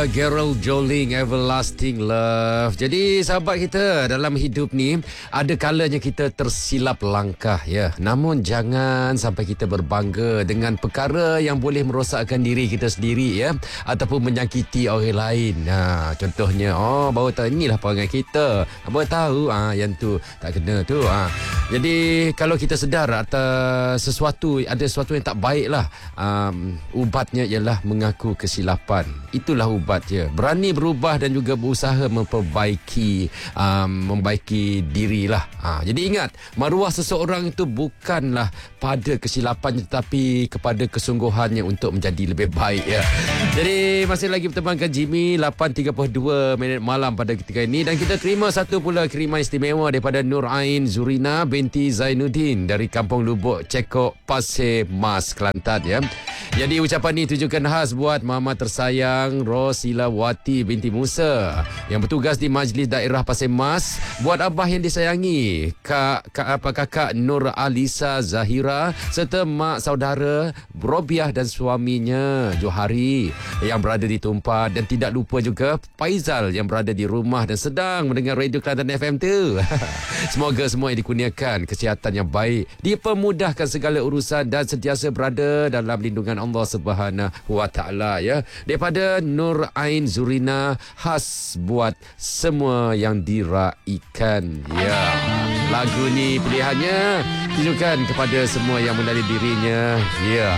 Gerald Joling, Everlasting Love. Jadi sahabat kita, dalam hidup ni ada kalanya kita tersilap langkah ya. Namun jangan sampai kita berbangga dengan perkara yang boleh merosakkan diri kita sendiri ya, ataupun menyakiti orang lain. Contohnya baru tahu inilah perangai kita. Baru tahu yang tu tak kena tu. Jadi kalau kita sedar atas sesuatu, ada sesuatu yang tak baik lah, ubatnya ialah mengaku kesilapan. Itulah ubatnya. Berani berubah dan juga berusaha memperbaiki dirilah. Jadi ingat, maruah seseorang itu bukanlah pada kesilapannya, tetapi kepada kesungguhannya untuk menjadi lebih baik ya. Jadi masih lagi bertembangkan Jimmy, 8.32 minit malam pada ketika ini, dan kita terima satu pula kiriman istimewa daripada Nur Ain Zurina binti Zainuddin dari Kampung Lubuk Cekok, Pasir Mas, Kelantan ya. Jadi ucapan ini tujukan khas buat mama tersayang Rosila Wati binti Musa yang bertugas di Majlis Daerah Pasir Mas, buat abah yang disayangi kakak Nur Alisa Zahira serta mak saudara Robiah dan suaminya Johari yang berada di Tumpa, dan tidak lupa juga Faizal yang berada di rumah dan sedang mendengar Radio Kelantan FM tu. Semoga semua yang dikurniakan kesihatan yang baik, dipermudahkan segala urusan dan sentiasa berada dalam lindungan Allah Subhanahu Wa Taala ya. Daripada Nur Ain Zurina, khas buat semua yang diraikan ya. Lagu ni pilihannya tujukan kepada semua yang mengenali dirinya ya.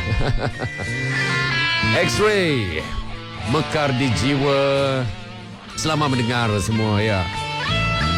X-Ray, mekar di jiwa. Selamat mendengar semua ya.